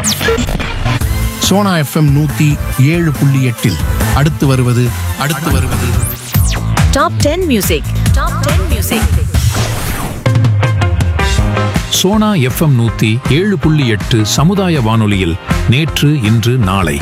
Sona FM 107.8 அடுத்து வருவது top 10 music. Sona FM 107.8 சமுதாய வானொலியில் நேற்று இன்று நாளை.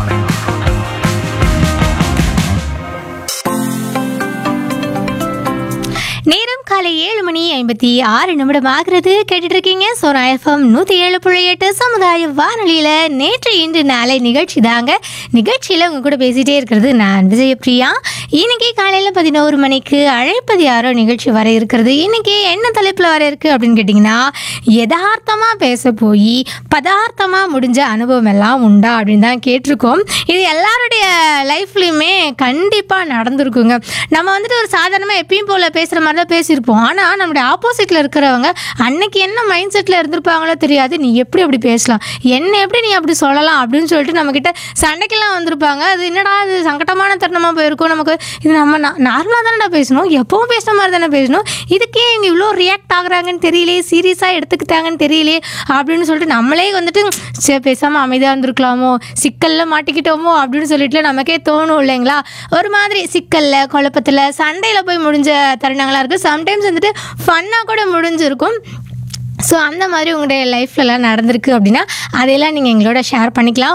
நேரம் காலை 7:56 ஆகிறது. கேட்டுட்டு இருக்கீங்க சோனா எஃப்எம் 107.8 சமுதாய வானொலியில நேற்று இன்று நாளை நிகழ்ச்சி தாங்க. நிகழ்ச்சியில உங்க கூட பேசிட்டே இருக்கிறது நான் விஜயபிரியா. இன்னைக்கு காலையில 11 மணிக்கு அழைப்பது யாரோ நிகழ்ச்சி வர இருக்கிறது. இன்னைக்கு என்ன தலைப்புல வர இருக்கு அப்படின்னு கேட்டீங்கன்னா, யதார்த்தமா பேச போய் பதார்த்தமா முடிஞ்ச அனுபவம் எல்லாம் உண்டா அப்படின்னு தான் கேட்டிருக்கோம். இது எல்லாருடைய லைஃப்லயுமே கண்டிப்பா நடந்திருக்குங்க. நம்ம வந்துட்டு ஒரு சாதாரணமா எப்பயும் போல பேசுற மாதிரி தான் பேசியிருப்போம். ஆனால் நம்மளுடைய ஆப்போசிட்டில் இருக்கிறவங்க அன்னைக்கு என்ன மைண்ட் செட்டில் இருந்திருப்பாங்களோ தெரியாது. நீ எப்படி அப்படி பேசலாம், என்ன எப்படி நீ அப்படி சொல்லலாம் அப்படின்னு சொல்லிட்டு நம்மக்கிட்ட சண்டைக்கெல்லாம் வந்திருப்பாங்க. அது என்னடா அது சங்கடமான தருணமாக போயிருக்கும். நமக்கு இது நம்ம நார்மலாக தானே பேசணும், எப்பவும் பேசுகிற மாதிரி தானே பேசணும், இதுக்கே இவங்க இவ்வளோ ரியாக்ட் ஆகுறாங்கன்னு தெரியலையே, சீரியஸாக எடுத்துக்கிட்டாங்கன்னு தெரியலையே அப்படின்னு சொல்லிட்டு நம்மளே வந்துட்டு சரி பேசாமல் அமைதியாக இருந்திருக்கலாமோ, சிக்கலில் மாட்டிக்கிட்டோமோ அப்படின்னு சொல்லிட்டு நமக்கே தோணும் இல்லைங்களா. ஒரு மாதிரி சிக்கலில் குழப்பத்தில் சண்டையில் போய் முடிஞ்ச தருணங்களாக இருக்குது. சம்டைம்ஸ் வந்துட்டு ஃபன்னாக கூட முடிஞ்சிருக்கும். ஸோ அந்த மாதிரி உங்களுடைய லைஃப்லலாம் நடந்திருக்கு அப்படின்னா அதையெல்லாம் நீங்கள் எங்களோட ஷேர் பண்ணிக்கலாம்.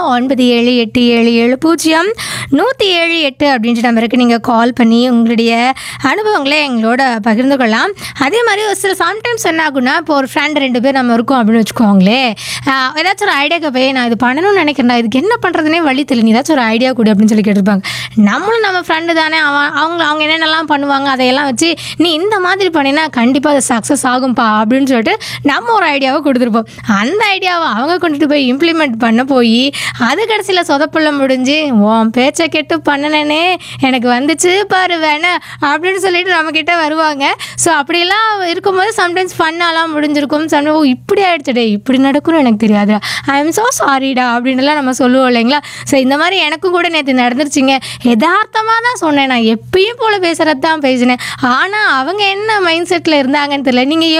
9787700178 அப்படின்ற நம்பருக்கு நீங்கள் கால் பண்ணி உங்களுடைய அனுபவங்களை எங்களோட பகிர்ந்து கொள்ளலாம். அதே மாதிரி ஒரு சில சம்டைம்ஸ் என்ன ஆகுனா, இப்போ ஒரு ஃப்ரெண்ட் 2 பேர் நம்ம இருக்கோம் அப்படின்னு வச்சுக்கோங்களே, ஏதாச்சும் ஒரு ஐடியா போய் நான் இது பண்ணணும்னு நினைக்கிறேன், இதுக்கு என்ன பண்ணுறதுனே வழி தெரியல, நீ ஏதாச்சும் ஒரு ஐடியா கொடு அப்படின்னு சொல்லி கேட்டிருப்பாங்க. நம்மளும் நம்ம ஃப்ரெண்டு தானே, அவங்க என்னென்னலாம் பண்ணுவாங்க அதையெல்லாம் வச்சு நீ இந்த மாதிரி பண்ணினா கண்டிப்பாக அது சக்ஸஸ் ஆகும்பா அப்படின்னு சொல்லிட்டு நம்ம ஒரு ஐடியாவை கொடுத்துருப்போம். அந்த ஐடியாவை அவங்க கொண்டுட்டு போய் இம்ப்ளிமெண்ட் பண்ண போய் அது கடைசியில் சொதப்புள்ள முடிஞ்சு உன் பேச்சை கெட்டு பண்ணினேனே எனக்கு வந்துச்சு பாரு வேணா அப்படின்னு சொல்லிட்டு நம்மக்கிட்ட வருவாங்க. ஸோ அப்படியெல்லாம் இருக்கும்போது சம்டைம்ஸ் ஃபன்னாலாம் முடிஞ்சிருக்கும். சம்டைம் இப்படி ஆகிடுச்சுடே, இப்படி நடக்கும்னு எனக்கு தெரியாது, ஐ எம் ஸோ சாரிடா அப்படின்லாம் நம்ம சொல்லுவோம் இல்லைங்களா. ஸோ இந்த மாதிரி எனக்கும் கூட நேற்று நடந்துருச்சுங்க. யதார்த்தமாக தான் சொன்னேன், நான் எப்பயும் போல் பேசுகிறது தான் பேசினேன். ஆனால் அவங்க என்ன மைண்ட் செட்டில் இருந்தாங்கன்னு தெரியல. நீங்கள்